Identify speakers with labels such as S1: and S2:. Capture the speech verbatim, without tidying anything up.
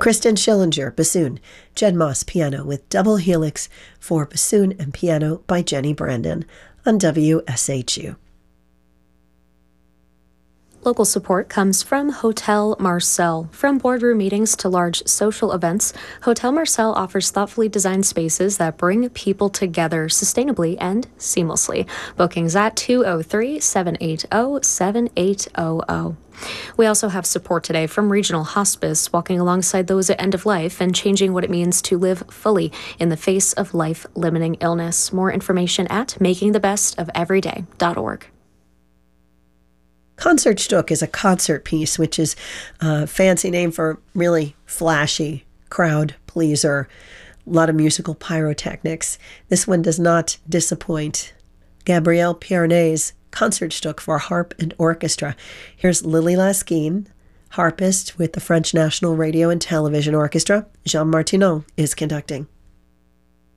S1: Kristen Schillinger, bassoon. Jed Moss, piano, with Double Helix for bassoon and piano by Jenny Brandon on W S H U.
S2: Local support comes from Hotel Marcel. From boardroom meetings to large social events, Hotel Marcel offers thoughtfully designed spaces that bring people together sustainably and seamlessly. Bookings at two oh three, seven eight zero, seven eight zero zero. We also have support today from Regional Hospice, walking alongside those at end of life and changing what it means to live fully in the face of life-limiting illness. More information at making the best of every day dot org.
S1: Concertstück is a concert piece, which is a fancy name for really flashy crowd pleaser. A lot of musical pyrotechnics. This one does not disappoint. Gabrielle Piernet's Concertstück for harp and orchestra. Here's Lily Laskin, harpist with the French National Radio and Television Orchestra. Jean Martineau is conducting.